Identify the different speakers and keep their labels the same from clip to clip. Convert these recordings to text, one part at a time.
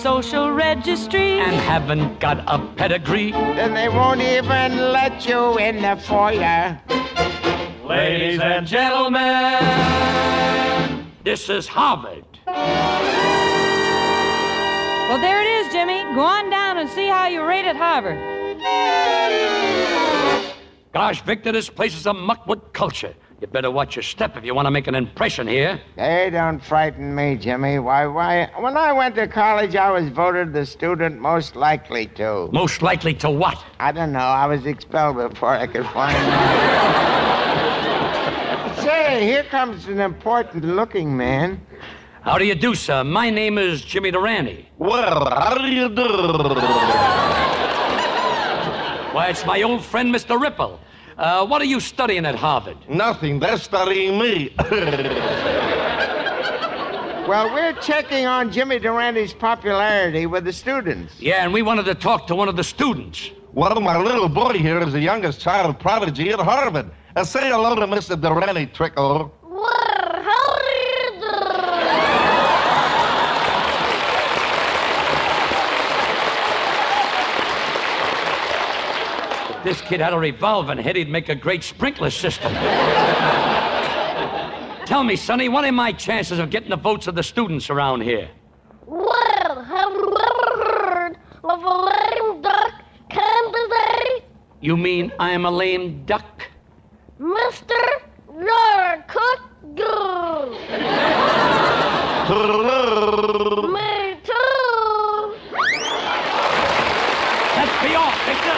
Speaker 1: social registry
Speaker 2: and haven't got a pedigree,
Speaker 3: then they won't even let you in the foyer.
Speaker 2: ladies and gentlemen, this is Harvard.
Speaker 1: Well, there it is, Jimmy. Go on down and see how you rate at Harvard.
Speaker 2: Gosh, Victor, this place is a muck with culture. You better watch your step if you want to make an impression here.
Speaker 3: They don't frighten me, Jimmy. Why, when I went to college, I was voted the student most likely to.
Speaker 2: Most likely to what?
Speaker 3: I don't know. I was expelled before I could find out. Say, here comes an important-looking man.
Speaker 2: How do you do, sir? My name is Jimmy Durante.
Speaker 4: Well, how do you do?
Speaker 2: Why, it's my old friend, Mr. Ripple. What are you studying at Harvard?
Speaker 4: Nothing. They're studying me.
Speaker 3: Well, we're checking on Jimmy Durante's popularity with the students.
Speaker 2: Yeah, and we wanted to talk to one of the students.
Speaker 4: Well, my little boy here is the youngest child prodigy at Harvard. Say hello to Mr. Durante, Trickle.
Speaker 2: If this kid had a revolving head, he'd make a great sprinkler system. Tell me, Sonny, what are my chances of getting the votes of the students around here?
Speaker 5: Well, have you ever heard of a lame duck candidate?
Speaker 2: You mean I'm a lame duck?
Speaker 5: Mister, you're a cook girl. Me too.
Speaker 2: Let's be off, Victor!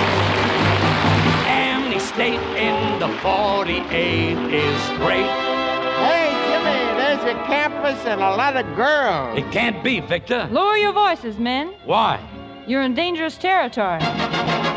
Speaker 2: Any state in the 48 is great.
Speaker 3: Hey, Jimmy, there's a campus and a lot of girls.
Speaker 2: It can't be, Victor.
Speaker 1: Lower your voices, men.
Speaker 2: Why?
Speaker 1: You're in dangerous territory.